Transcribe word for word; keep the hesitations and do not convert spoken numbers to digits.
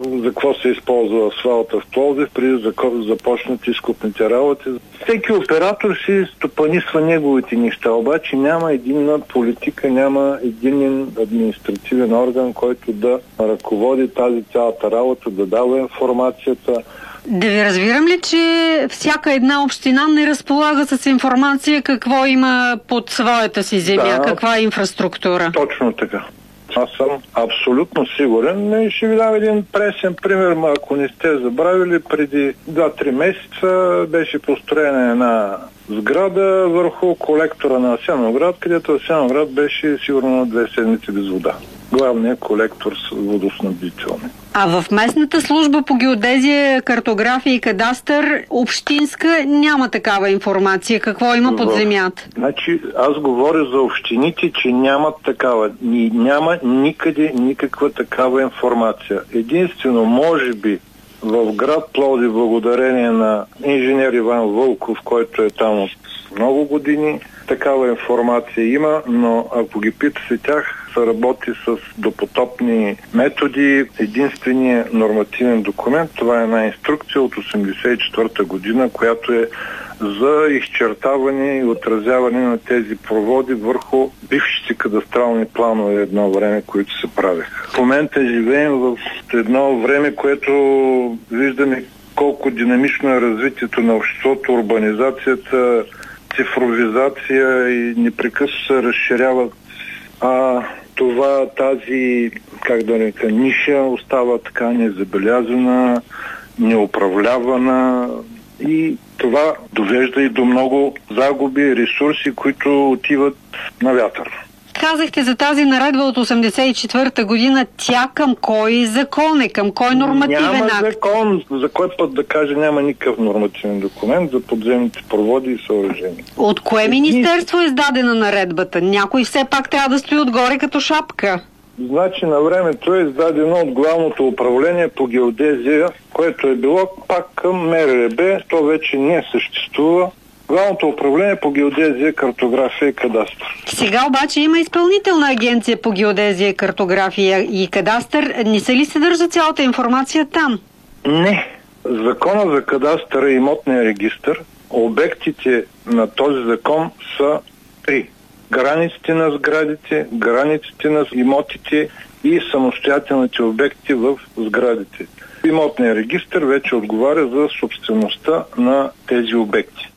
за какво се използва асфалта в Пловдив, преди да започнат изкупните работи. Всеки оператор си стопанисва неговите неща, обаче няма единна политика, няма единен административен орган, който да ръководи тази цялата работа, да дава информацията. Да ви разбирам ли, че всяка една община не разполага с информация какво има под своята си земя, да, каква е инфраструктура? Точно така. Аз съм абсолютно сигурен. И ще ви дам един пресен пример, ако не сте забравили, преди два-три месеца беше построена една сграда върху колектора на Асеновград, където Асеновград беше сигурно на две седмици без вода. Главният колектор с водоснабдителни. А в местната служба по геодезия, картография и кадастър, общинска, няма такава информация. Какво има под земята? Значи, аз говоря за общините, че нямат такава. Ни, няма никъде никаква такава информация. Единствено, може би, в град Пловдив, благодарение на инженер Иван Вълков, който е там от много години, такава информация има, но ако ги питате тях, се работи с допотопни методи. Единственият нормативен документ, това е една инструкция от осемдесет и четвърта година, която е за изчертаване и отразяване на тези проводи върху бившите кадастрални планове едно време, които се правеха. В момента живеем в едно време, което виждаме колко динамично е развитието на обществото, урбанизацията, цифровизация и непрекъснато се разширява. А това, тази, как да река, ниша остава така незабелязана, неуправлявана и това довежда и до много загуби, ресурси, които отиват на вятър. Казахте за тази наредба от осемдесет и четвърта година, тя към кой закон е, към кой нормативен няма акт? Няма закон, за кой път да кажа, няма никакъв нормативен документ за подземните проводи и съоръжения. От кое министерство е издадена наредбата? Някой все пак трябва да стои отгоре като шапка. Значи на времето е издадено от Главното управление по геодезия, което е било пак към МРРБ, то вече не съществува. Главното управление по геодезия, картография и кадастър. Сега обаче има изпълнителна агенция по геодезия, картография и кадастър. Не се ли съдържа цялата информация там? Не. Закона за кадастъра и имотния регистър, обектите на този закон са три. Границите на сградите, границите на имотите и самостоятелните обекти в сградите. Имотният регистър вече отговаря за собствеността на тези обекти.